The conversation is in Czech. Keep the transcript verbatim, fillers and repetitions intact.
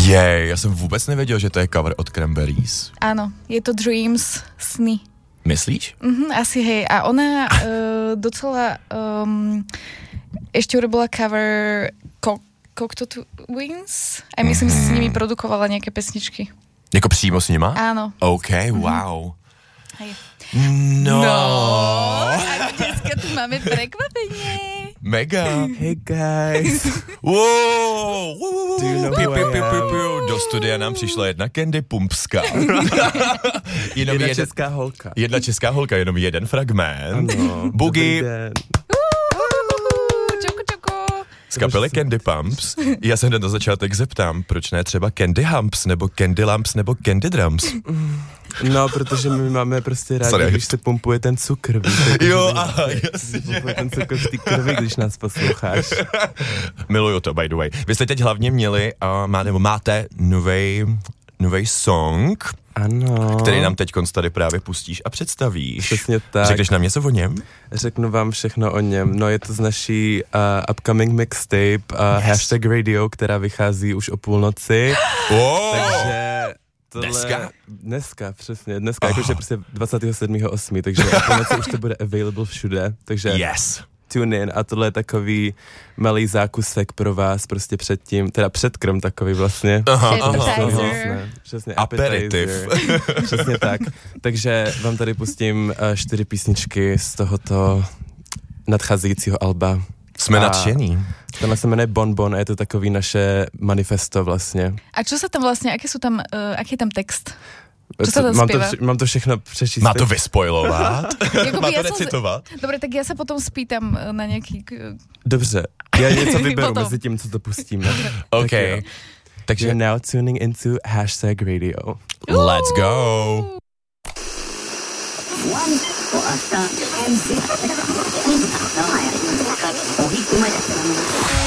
Jej, já jsem vůbec nevěděl, že to je cover od Cranberries. Áno, je to Dreams, sny. Myslíš? Mhm, asi hej. A ona uh, docela um, ešte urobila cover Co- Cocteau Twins a myslím, mm-hmm. si s nimi produkovala nejaké pesničky. Jako přímo s nima? Áno. OK, wow. Hej. No. No. A dneska tu máme prekvapenie. Mega. Hey guys. Wow. Do you know piu, who piu, I piu, piu, am? piu. Do studia nám přišla jedna Candy Pumpská. Jenom Jedna jeden, česká holka. jedna česká holka, jenom jeden fragment. Ano. Boogie. Dobrý den. Čoko, čoko. Z kapely Candy Pumps. Já se hned na začátek zeptám, proč ne třeba Candy Humps, nebo Candy Lumps, nebo Candy Drums? No, protože my máme prostě rádi, Sorry. když se pumpuje ten cukr. Víš, jako, Jo, že- aha, že jasně. se pumpuje ten cukr v té krvi, když nás posloucháš. Miluju to, by the way. Vy jste teď hlavně měli, uh, má, nebo máte novej, novej song, Ano. který nám teď tady právě pustíš a představíš. Přesně tak. Řekneš nám něco o něm? Řeknu vám všechno o něm. No, je to z naší uh, upcoming mixtape uh, yes. Hashtag Radio, která vychází už o půlnoci. Oh. Takže tohle... Dneska? Dneska, přesně. Dneska, Oh. jakože prostě dvacátého sedmého osmého Takže o půlnoci už to bude available všude. Takže Yes. tune in. A tohle je takový malý zákusek pro vás prostě předtím, teda předkrm takový vlastně. Aha, Appetizer. Přesně, přesně, Aperitiv. appetizer. Přesně tak. Takže vám tady pustím uh, čtyři písničky z tohoto nadcházejícího alba. Jsme A nadšení. Tohle se jmenuje Bon Bon a je to takový naše manifesto vlastně. A čo sa tam vlastne, aké sú tam, uh, aký je tam text? Čo sa tam mám, to, spieva? vše- mám to všechno přečíst. Má to vyspoilovat? Jakoby Má to ja som- recitovat? Dobre, tak ja sa potom spýtam uh, na nejaký... Uh, Dobře, já něco vyberu Potom. mezi tím, co to pustíme. OK. Tak jo. Takže You're now tuning into Hashtag Radio. let's go. One for a start. M C.